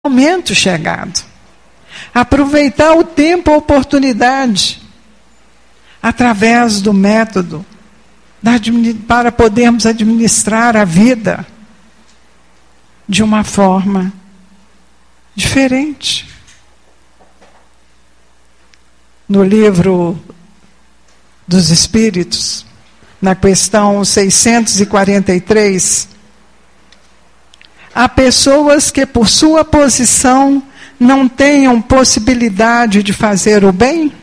momento chegado. Aproveitar o tempo, a oportunidade, através do método, para podermos administrar a vida de uma forma diferente. No livro dos Espíritos, na questão 643, há pessoas que, por sua posição, não tenham possibilidade de fazer o bem?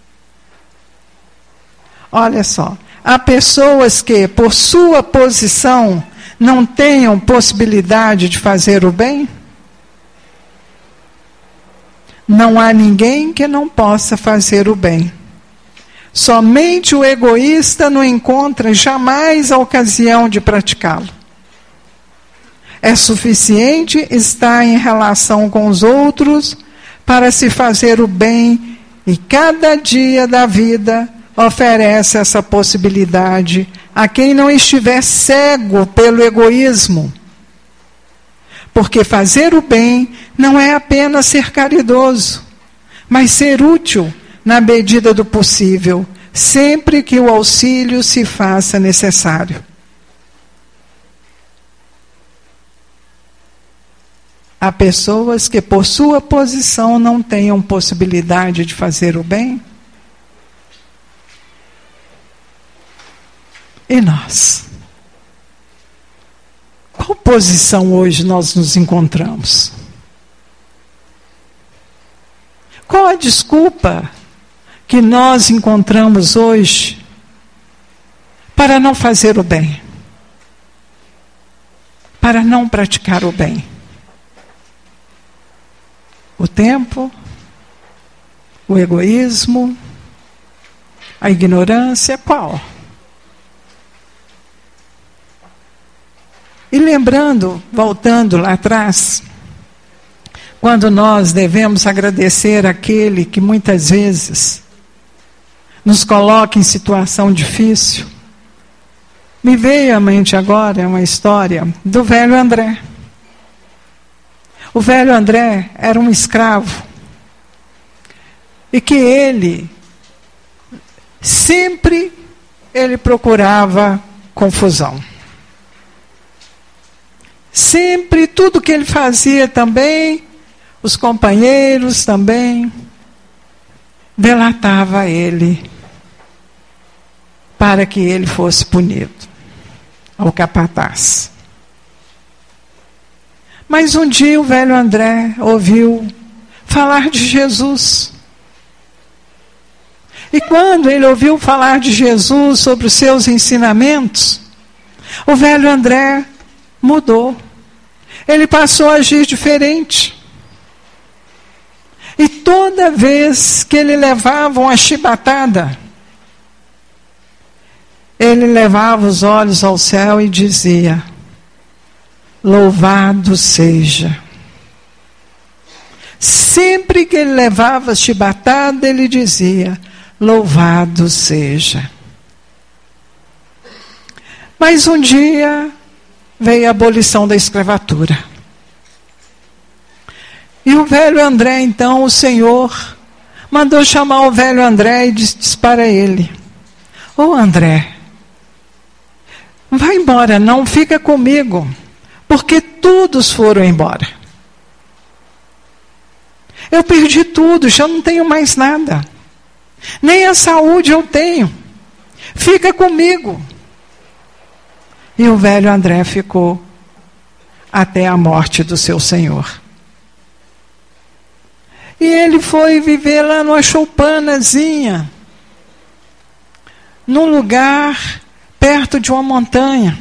Olha só, há pessoas que, por sua posição, não tenham possibilidade de fazer o bem? Não há ninguém que não possa fazer o bem. Somente o egoísta não encontra jamais a ocasião de praticá-lo. É suficiente estar em relação com os outros para se fazer o bem, e cada dia da vida oferece essa possibilidade a quem não estiver cego pelo egoísmo. Porque fazer o bem não é apenas ser caridoso, mas ser útil na medida do possível, sempre que o auxílio se faça necessário. Há pessoas que, por sua posição, não tenham possibilidade de fazer o bem. E nós? Qual posição hoje nós nos encontramos? Qual a desculpa que nós encontramos hoje para não fazer o bem? Para não praticar o bem? O tempo, o egoísmo, a ignorância, qual? E lembrando, voltando lá atrás, quando nós devemos agradecer aquele que muitas vezes nos coloca em situação difícil, me veio à mente agora uma história do velho André. O velho André era um escravo, e que sempre procurava confusão. Sempre, tudo que ele fazia também, os companheiros também, delatava ele, para que ele fosse punido, ao capataz. Mas um dia o velho André ouviu falar de Jesus. E quando ele ouviu falar de Jesus, sobre os seus ensinamentos, o velho André mudou. Ele passou a agir diferente. E toda vez que ele levava uma chibatada, ele levava os olhos ao céu e dizia: louvado seja. Sempre que ele levava chibatada, ele dizia: louvado seja. Mas um dia veio a abolição da escravatura. E o velho André, então, o Senhor mandou chamar o velho André e disse para ele: ô André, vai embora, não fica comigo, porque todos foram embora. Eu perdi tudo, já não tenho mais nada. Nem a saúde eu tenho. Fica comigo. E o velho André ficou até a morte do seu Senhor. E ele foi viver lá numa choupanazinha, num lugar perto de uma montanha.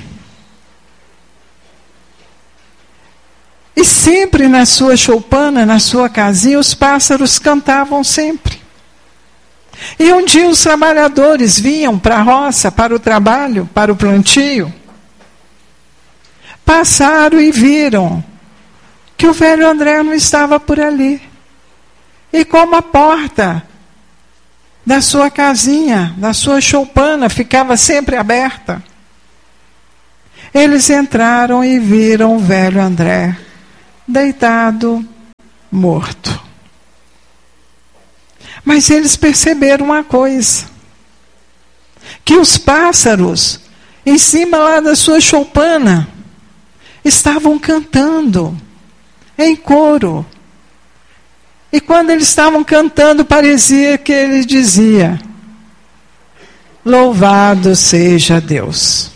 E sempre na sua choupana, na sua casinha, os pássaros cantavam sempre. E um dia os trabalhadores vinham para a roça, para o trabalho, para o plantio. Passaram e viram que o velho André não estava por ali. E como a porta da sua casinha, da sua choupana, ficava sempre aberta, eles entraram e viram o velho André deitado morto. Mas eles perceberam uma coisa, que os pássaros, em cima lá da sua choupana, estavam cantando em coro. E quando eles estavam cantando, parecia que ele dizia: louvado seja Deus.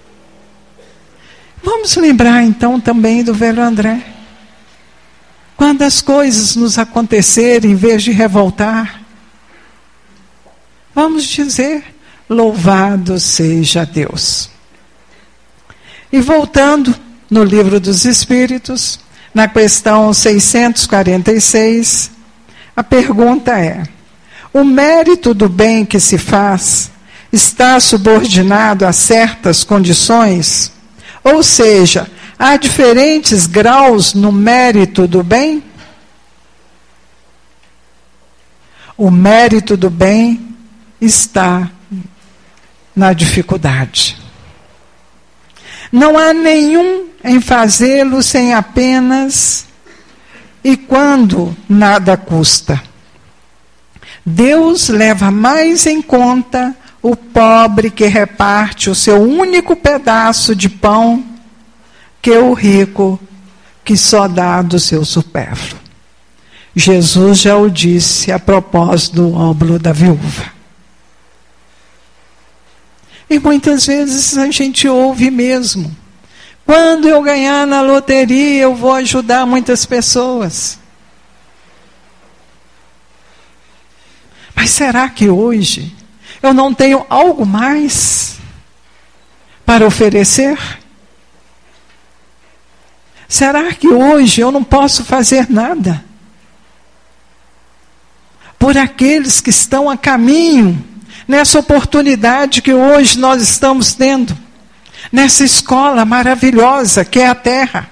Vamos lembrar então também do velho André. Quando as coisas nos acontecerem, em vez de revoltar, vamos dizer: louvado seja Deus. E voltando no Livro dos Espíritos, na questão 646, a pergunta é: o mérito do bem que se faz está subordinado a certas condições? Ou seja, há diferentes graus no mérito do bem? O mérito do bem está na dificuldade. Não há nenhum em fazê-lo sem apenas e quando nada custa. Deus leva mais em conta o pobre que reparte o seu único pedaço de pão que o rico que só dá do seu supérfluo. Jesus já o disse a propósito do óbolo da viúva. E muitas vezes a gente ouve mesmo: quando eu ganhar na loteria, eu vou ajudar muitas pessoas. Mas será que hoje eu não tenho algo mais para oferecer? Será que hoje eu não posso fazer nada por aqueles que estão a caminho, nessa oportunidade que hoje nós estamos tendo, nessa escola maravilhosa que é a Terra,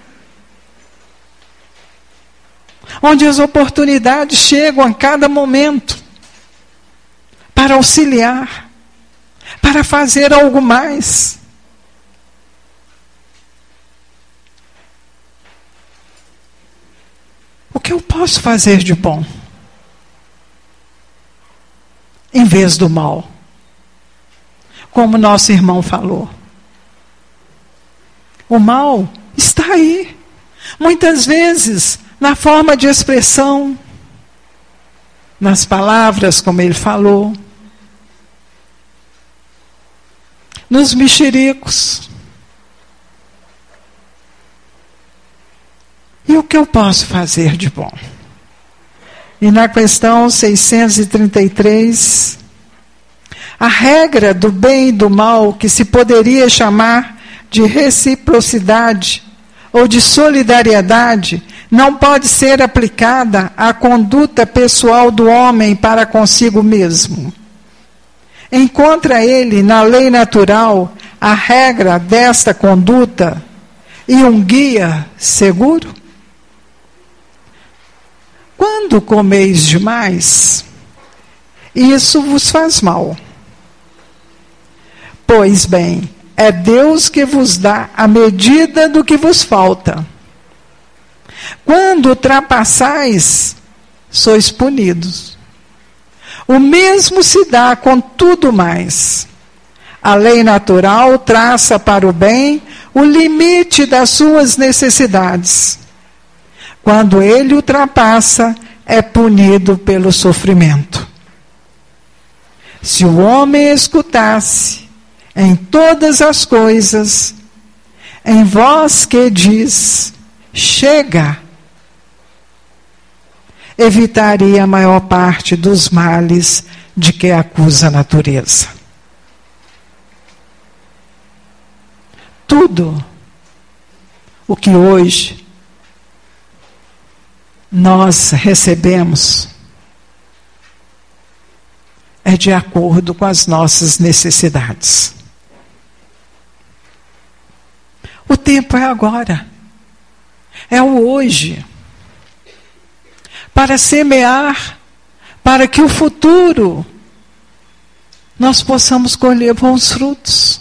onde as oportunidades chegam a cada momento para auxiliar, para fazer algo mais? O que eu posso fazer de bom em vez do mal? Como nosso irmão falou, o mal está aí, muitas vezes na forma de expressão, nas palavras, como ele falou, nos mexericos. E o que eu posso fazer de bom? E na questão 633, a regra do bem e do mal, que se poderia chamar de reciprocidade ou de solidariedade, não pode ser aplicada à conduta pessoal do homem para consigo mesmo. Encontra ele na lei natural a regra desta conduta e um guia seguro? Quando comeis demais, isso vos faz mal. Pois bem, é Deus que vos dá a medida do que vos falta. Quando ultrapassais, sois punidos. O mesmo se dá com tudo mais. A lei natural traça para o bem o limite das suas necessidades. Quando ele ultrapassa, é punido pelo sofrimento. Se o homem escutasse em todas as coisas, em voz que diz: chega, evitaria a maior parte dos males de que acusa a natureza. Tudo o que hoje nós recebemos é de acordo com as nossas necessidades. O tempo é agora, é o hoje, para semear, para que o futuro nós possamos colher bons frutos.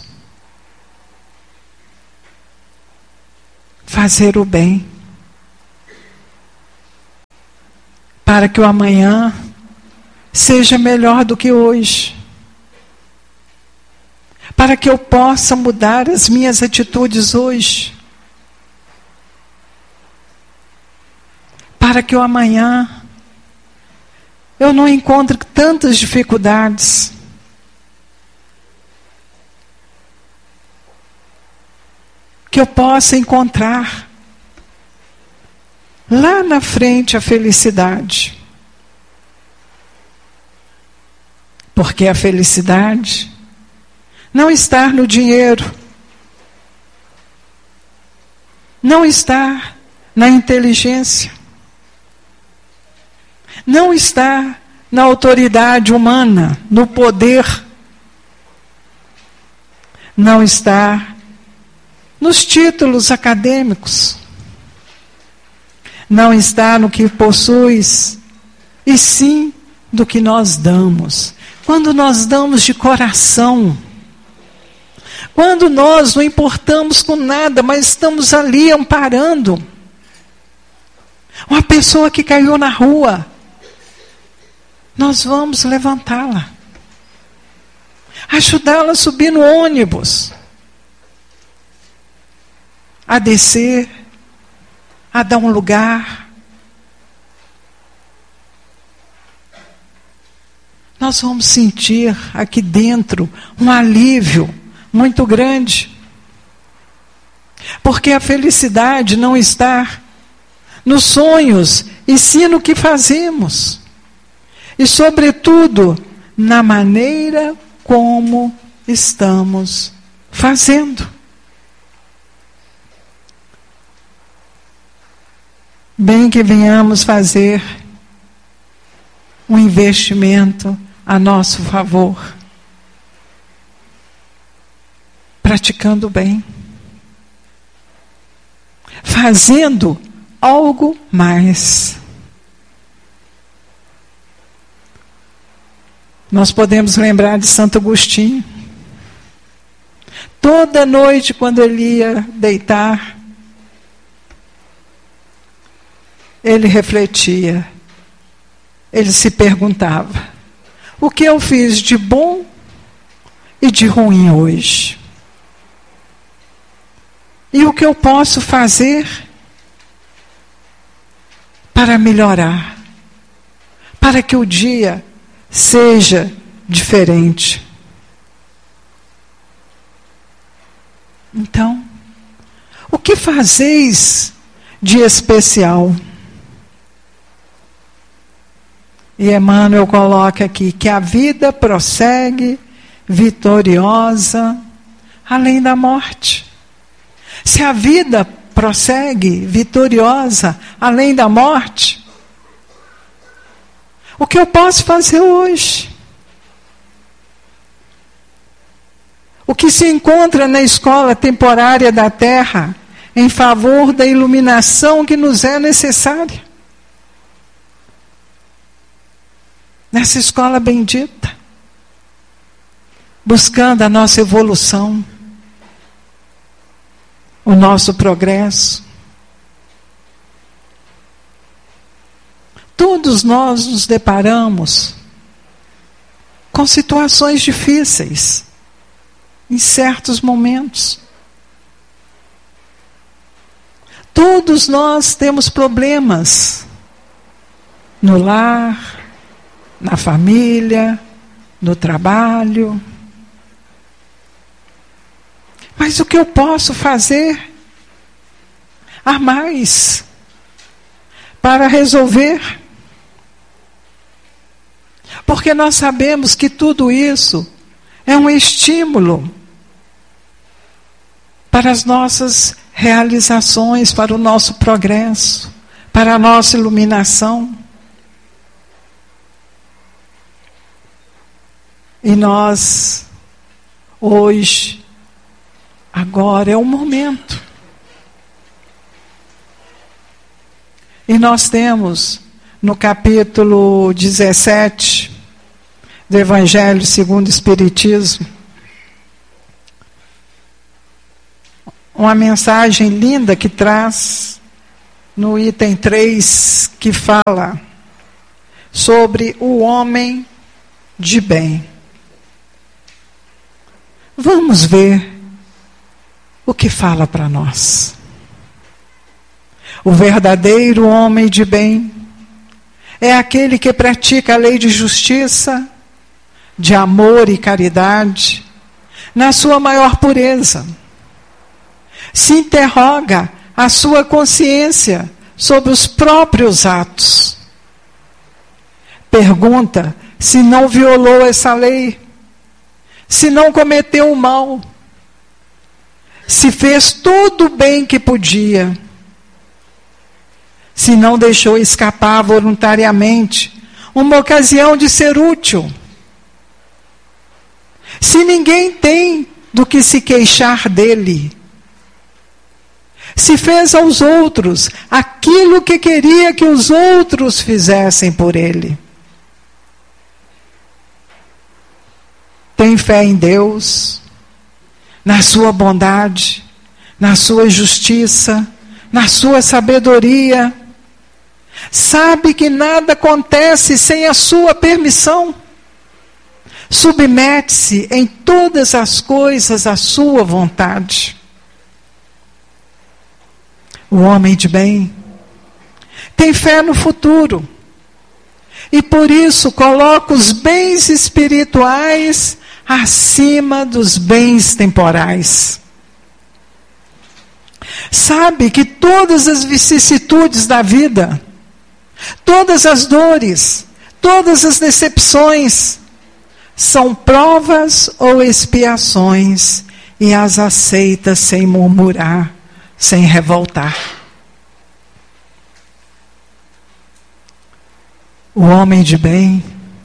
Fazer o bem. para que o amanhã seja melhor do que hoje. Para que eu possa mudar as minhas atitudes hoje. Para que o amanhã eu não encontre tantas dificuldades. Que eu possa encontrar lá na frente a felicidade. Porque a felicidade não está no dinheiro, não está na inteligência, não está na autoridade humana, no poder, não está nos títulos acadêmicos, não está no que possuis, e sim do que nós damos. Quando nós damos de coração, quando nós não importamos com nada, mas estamos ali amparando uma pessoa que caiu na rua, nós vamos levantá-la, ajudá-la a subir no ônibus, a descer, a dar um lugar. Nós vamos sentir aqui dentro um alívio muito grande. Porque a felicidade não está nos sonhos, e sim no que fazemos. E, sobretudo, na maneira como estamos fazendo. Bem que venhamos fazer um investimento a nosso favor, praticando bem, fazendo algo mais. Nós podemos lembrar de Santo Agostinho. Toda noite, quando ele ia deitar, ele refletia, ele se perguntava: o que eu fiz de bom e de ruim hoje? E o que eu posso fazer para melhorar? Para que o dia seja diferente. Então, o que fazeis de especial? E Emmanuel coloca aqui que a vida prossegue vitoriosa além da morte. Se a vida prossegue vitoriosa além da morte, o que eu posso fazer hoje? O que se encontra na escola temporária da Terra em favor da iluminação que nos é necessária? Nessa escola bendita, buscando a nossa evolução, o nosso progresso. Todos nós nos deparamos com situações difíceis, em certos momentos. Todos nós temos problemas no lar, na família, no trabalho. Mas o que eu posso fazer a mais para resolver? Porque nós sabemos que tudo isso é um estímulo para as nossas realizações, para o nosso progresso, para a nossa iluminação. E nós, hoje, agora é o momento. E nós temos, no capítulo 17 do Evangelho segundo o Espiritismo, uma mensagem linda que traz no item 3, que fala: sobre o homem de bem. Vamos ver o que fala para nós. O verdadeiro homem de bem é aquele que pratica a lei de justiça, de amor e caridade, na sua maior pureza. Se interroga a sua consciência sobre os próprios atos. Pergunta se não violou essa lei, se não cometeu o mal, se fez todo o bem que podia, se não deixou escapar voluntariamente uma ocasião de ser útil, se ninguém tem do que se queixar dele, se fez aos outros aquilo que queria que os outros fizessem por ele. Tem fé em Deus, na sua bondade, na sua justiça, na sua sabedoria. Sabe que nada acontece sem a sua permissão. Submete-se em todas as coisas à sua vontade. O homem de bem tem fé no futuro e por isso coloca os bens espirituais acima dos bens temporais. Sabe que todas as vicissitudes da vida, todas as dores, todas as decepções são provas ou expiações e as aceita sem murmurar, sem revoltar. O homem de bem,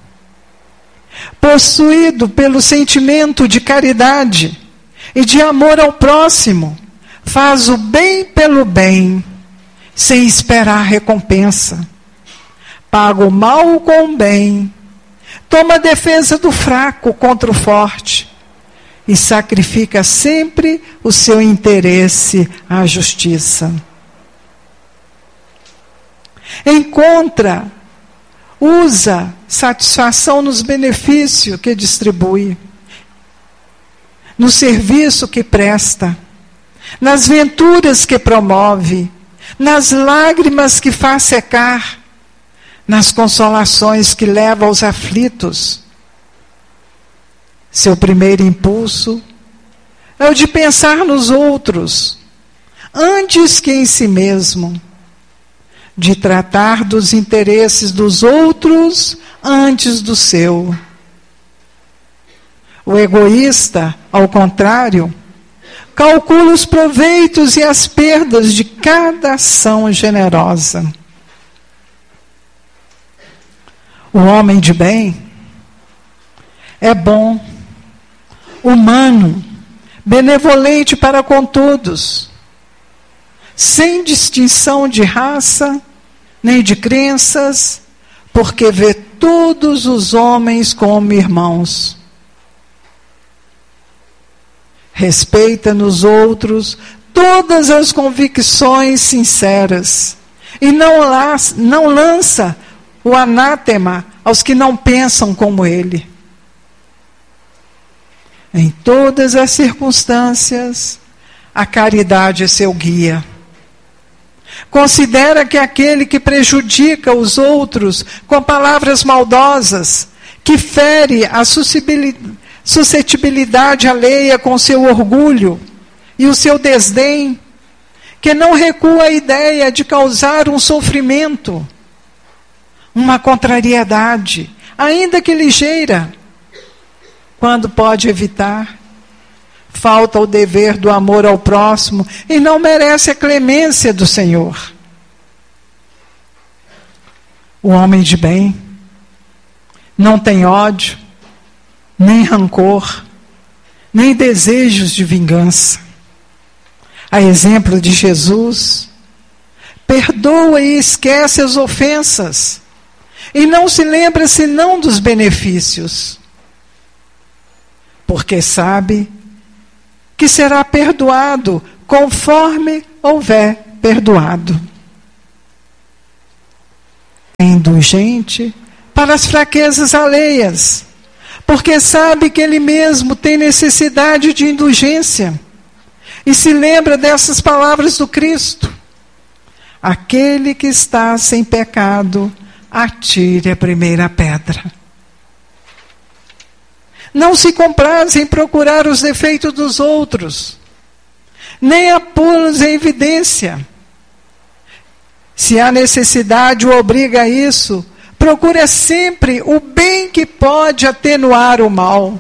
possuído pelo sentimento de caridade e de amor ao próximo, faz o bem pelo bem, sem esperar recompensa. Paga o mal com o bem, toma a defesa do fraco contra o forte e sacrifica sempre o seu interesse à justiça. Usa satisfação nos benefícios que distribui, no serviço que presta, nas venturas que promove, nas lágrimas que faz secar, nas consolações que leva aos aflitos. Seu primeiro impulso é o de pensar nos outros, antes que em si mesmo, de tratar dos interesses dos outros antes do seu. O egoísta, ao contrário, calcula os proveitos e as perdas de cada ação generosa. O homem de bem é bom, humano, benevolente para com todos, sem distinção de raça, nem de crenças, porque vê todos os homens como irmãos. Respeita nos outros todas as convicções sinceras e não lança o anátema aos que não pensam como ele. Em todas as circunstâncias, a caridade é seu guia. Considera que aquele que prejudica os outros com palavras maldosas, que fere a suscetibilidade alheia com seu orgulho e o seu desdém, que não recua a ideia de causar um sofrimento, uma contrariedade, ainda que ligeira, quando pode evitar, falta o dever do amor ao próximo e não merece a clemência do Senhor. O homem de bem não tem ódio, nem rancor, nem desejos de vingança. A exemplo de Jesus, perdoa e esquece as ofensas, e não se lembra senão dos benefícios, porque sabe que será perdoado conforme houver perdoado. É indulgente para as fraquezas alheias, porque sabe que ele mesmo tem necessidade de indulgência. E se lembra dessas palavras do Cristo: aquele que está sem pecado, atire a primeira pedra. Não se compraz em procurar os defeitos dos outros, nem a pô-los em evidência. Se a necessidade o obriga a isso, procura sempre o bem que pode atenuar o mal.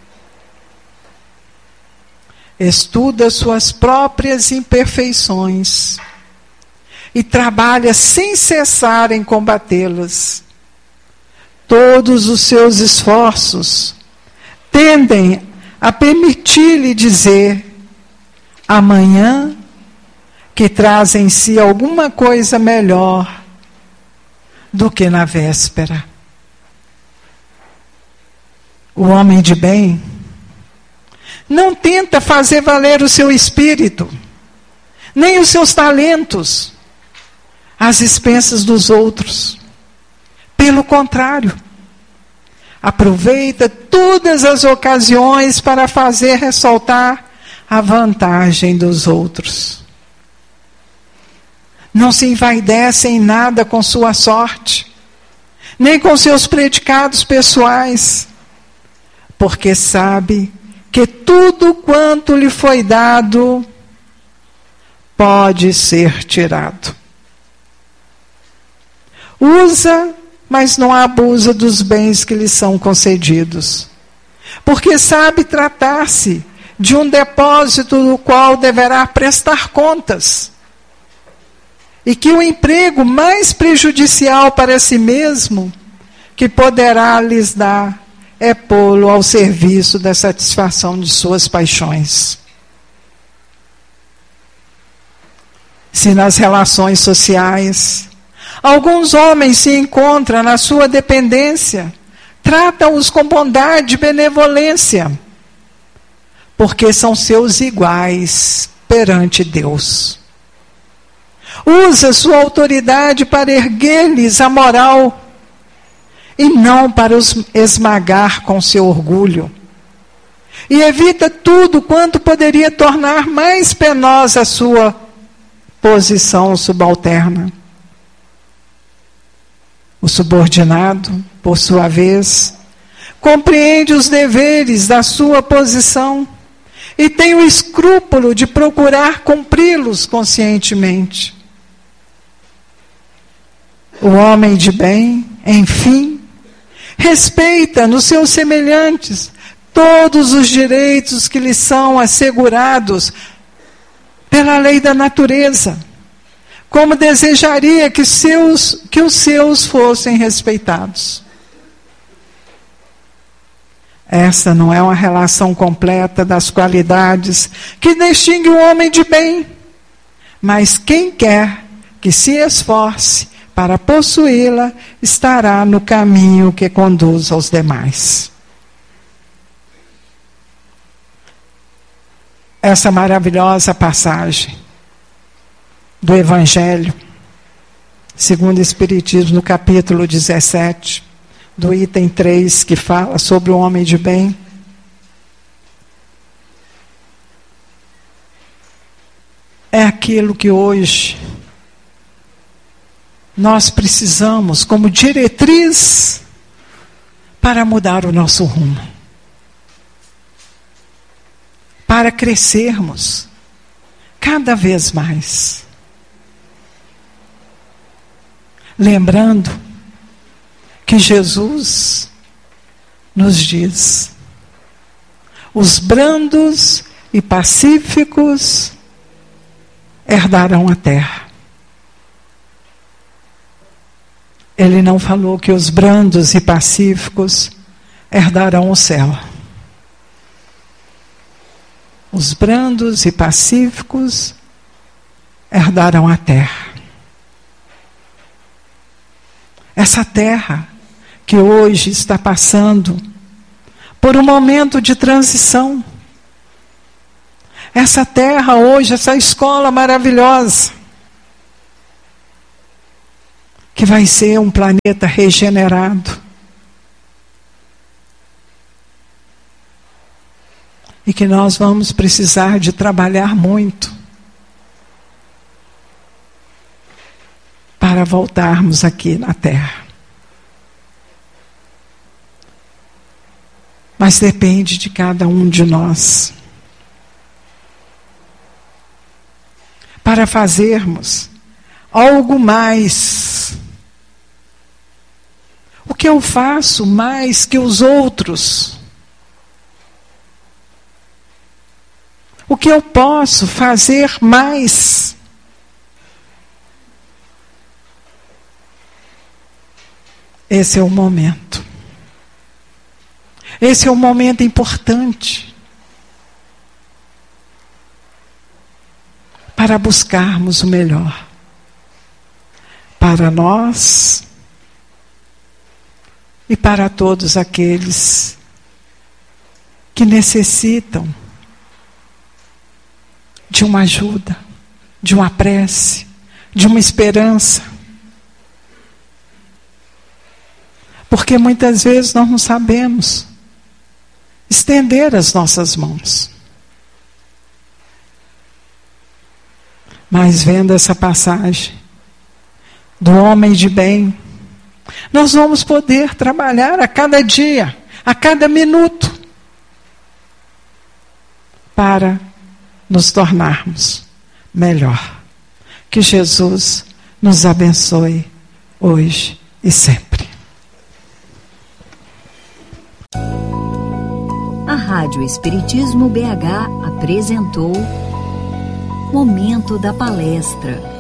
Estuda suas próprias imperfeições e trabalha sem cessar em combatê-las. Todos os seus esforços tendem a permitir-lhe dizer: amanhã, que traz em si alguma coisa melhor do que na véspera. O homem de bem não tenta fazer valer o seu espírito, nem os seus talentos, às expensas dos outros. Pelo contrário, aproveita todas as ocasiões para fazer ressaltar a vantagem dos outros. Não se envaidece em nada com sua sorte, nem com seus predicados pessoais, porque sabe que tudo quanto lhe foi dado pode ser tirado. Usa, mas não abusa dos bens que lhe são concedidos, porque sabe tratar-se de um depósito do qual deverá prestar contas, e que o emprego mais prejudicial para si mesmo que poderá lhes dar é pô-lo ao serviço da satisfação de suas paixões. Se nas relações sociais alguns homens se encontram na sua dependência, trata-os com bondade e benevolência, porque são seus iguais perante Deus. Usa sua autoridade para erguer-lhes a moral e não para os esmagar com seu orgulho. E evita tudo quanto poderia tornar mais penosa a sua posição subalterna. O subordinado, por sua vez, compreende os deveres da sua posição e tem o escrúpulo de procurar cumpri-los conscientemente. O homem de bem, enfim, respeita nos seus semelhantes todos os direitos que lhe são assegurados pela lei da natureza, como desejaria que os seus fossem respeitados. Essa não é uma relação completa das qualidades que distingue o homem de bem, mas quem quer que se esforce para possuí-la estará no caminho que conduz aos demais. Essa maravilhosa passagem do Evangelho, segundo o Espiritismo, no capítulo 17, do item 3, que fala sobre o homem de bem, é aquilo que hoje nós precisamos como diretriz para mudar o nosso rumo, para crescermos cada vez mais. Lembrando que Jesus nos diz: os brandos e pacíficos herdarão a terra. Ele não falou que os brandos e pacíficos herdarão o céu. Os brandos e pacíficos herdarão a terra. Essa terra que hoje está passando por um momento de transição. Essa terra hoje, essa escola maravilhosa, que vai ser um planeta regenerado, e que nós vamos precisar de trabalhar muito para voltarmos aqui na Terra. Mas depende de cada um de nós. Para fazermos algo mais. O que eu faço mais que os outros? O que eu posso fazer mais? Esse é o momento. Esse é um momento importante para buscarmos o melhor para nós e para todos aqueles que necessitam de uma ajuda, de uma prece, de uma esperança. Porque muitas vezes nós não sabemos estender as nossas mãos. Mas vendo essa passagem do homem de bem, nós vamos poder trabalhar a cada dia, a cada minuto, para nos tornarmos melhor. Que Jesus nos abençoe hoje e sempre. A Rádio Espiritismo BH apresentou Momento da Palestra.